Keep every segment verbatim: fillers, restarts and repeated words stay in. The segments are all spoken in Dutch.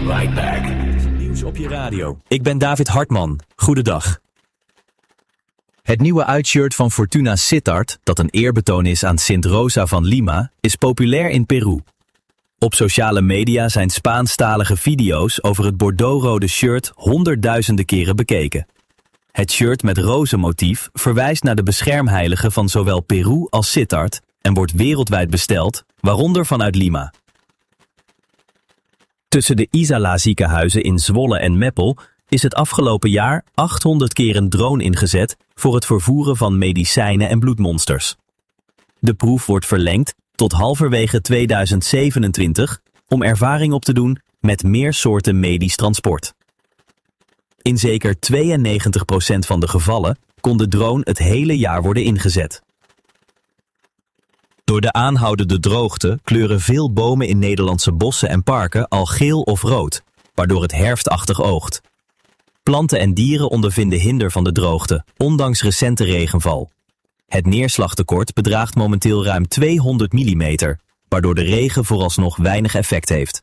right back. Nieuws op je radio. Ik ben David Hartman. Goedendag. Het nieuwe uitshirt van Fortuna Sittard, dat een eerbetoon is aan Sint Rosa van Lima, is populair in Peru. Op sociale media zijn Spaanstalige video's over het bordeauxrode shirt honderdduizenden keren bekeken. Het shirt met rozenmotief verwijst naar de beschermheilige van zowel Peru als Sittard en wordt wereldwijd besteld, waaronder vanuit Lima. Tussen de Isala ziekenhuizen in Zwolle en Meppel is het afgelopen jaar achthonderd keer een drone ingezet voor het vervoeren van medicijnen en bloedmonsters. De proef wordt verlengd tot halverwege tweeduizend zevenentwintig om ervaring op te doen met meer soorten medisch transport. In zeker tweeënnegentig procent van de gevallen kon de drone het hele jaar worden ingezet. Door de aanhoudende droogte kleuren veel bomen in Nederlandse bossen en parken al geel of rood, waardoor het herfstachtig oogt. Planten en dieren ondervinden hinder van de droogte, ondanks recente regenval. Het neerslagtekort bedraagt momenteel ruim tweehonderd millimeter, waardoor de regen vooralsnog weinig effect heeft.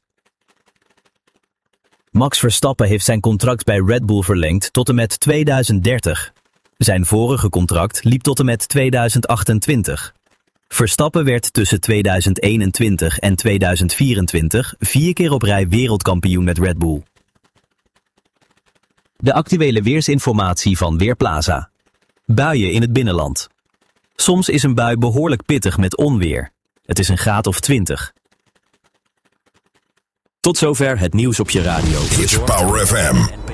Max Verstappen heeft zijn contract bij Red Bull verlengd tot en met tweeduizend dertig. Zijn vorige contract liep tot en met tweeduizend achtentwintig. Verstappen werd tussen tweeduizend eenentwintig en tweeduizend vierentwintig vier keer op rij wereldkampioen met Red Bull. De actuele weersinformatie van Weerplaza. Buien in het binnenland. Soms is een bui behoorlijk pittig met onweer. Het is een graad of twintig. Tot zover het nieuws op je radio. It's Power F M.